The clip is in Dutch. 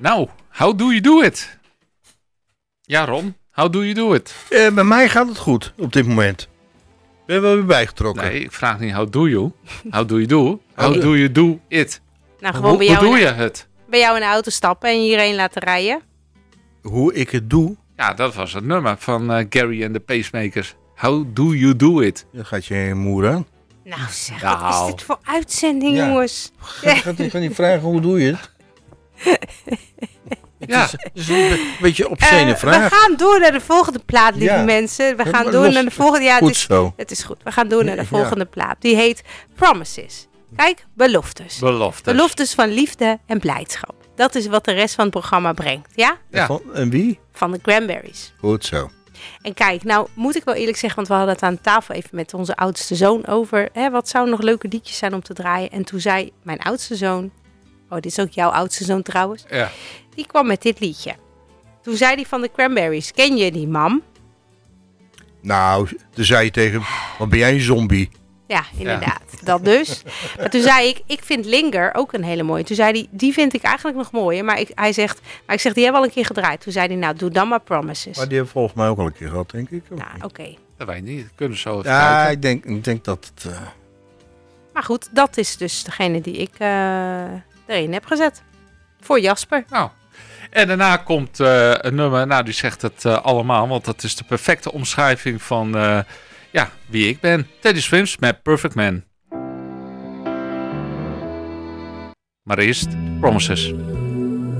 Nou, how do you do it? Ja, Ron, how do you do it? Bij mij gaat het goed op dit moment. Ben je wel weer bijgetrokken? Nee, ik vraag niet how do you. How do you do? How do you do it? Nou, gewoon Hoe doe je het? bij jou in de auto stappen en iedereen laten rijden. Hoe ik het doe? Ja, dat was het nummer van Gary en de Pacemakers. How do you do it? Dan gaat je moer aan. Nou zeg, Nou. wat is dit voor uitzending, Ja. jongens? Gaat hij niet vragen hoe doe je het? Ja. Het is een beetje obscene vraag. We gaan door naar de volgende plaat, lieve Ja. mensen. We Ja, gaan maar door los- naar de volgende. Ja, Goed zo. het is goed. We gaan door naar de Ja. volgende plaat. Die heet Promises. Kijk, beloftes. Beloftes. Beloftes van liefde en blijdschap. Dat is wat de rest van het programma brengt, ja? Ja. En wie? Van de Cranberries. Goed zo. En kijk, nou moet ik wel eerlijk zeggen, want we hadden het aan tafel even met onze oudste zoon over. Wat zou nog leuke liedjes zijn om te draaien? En toen zei mijn oudste zoon, oh dit is ook jouw oudste zoon trouwens, Ja. die kwam met dit liedje. Toen zei hij van de Cranberries, ken je die mam? Nou, toen zei je tegen hem, wat ben jij een zombie? Ja, inderdaad. Dat dus. Maar toen zei ik vind Linger ook een hele mooie. Toen zei hij, die vind ik eigenlijk nog mooier. Maar ik zeg, die hebben we al een keer gedraaid. Toen zei hij, nou, doe dan maar Promises. Maar die hebben volgens mij ook al een keer gehad, denk ik. Nou, oké. Dat weet ik niet. Dat kunnen we zo even Ja, kijken. ik denk dat het... Maar goed, dat is dus degene die ik erin heb gezet. Voor Jasper. Nou. En daarna komt een nummer, nou die zegt het allemaal, want dat is de perfecte omschrijving van wie ik ben. Teddy Swims met Perfect Man. Maar eerst Promises.